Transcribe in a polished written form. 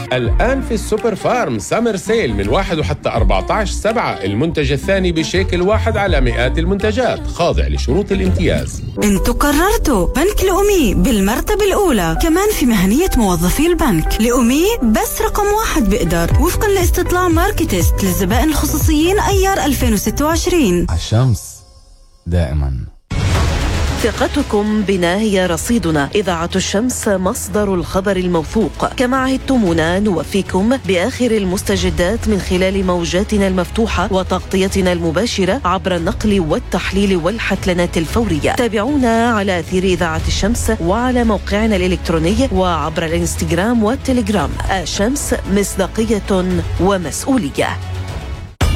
الآن في السوبر فارم سامر سيل من 1 وحتى 14/7. المنتج الثاني بشيكل واحد على مئات المنتجات، خاضع لشروط الامتياز. انتوا قررتوا بنك الأمي بالمرتبة الأولى، كمان في مهنية موظفي البنك. الأمي بس رقم 1 بقدر، وفقا لاستطلاع ماركتست للزبائن الخصوصيين أيار 2026. الشمس دائما. ثقتكم بنا هي رصيدنا. إذاعة الشمس مصدر الخبر الموثوق. كما عهدتمونا نوفيكم بآخر المستجدات من خلال موجاتنا المفتوحة وتغطيتنا المباشرة عبر النقل والتحليل والحتلنات الفورية. تابعونا على أثير إذاعة الشمس وعلى موقعنا الإلكتروني وعبر الانستغرام والتليجرام. الشمس، مصداقية ومسؤولية.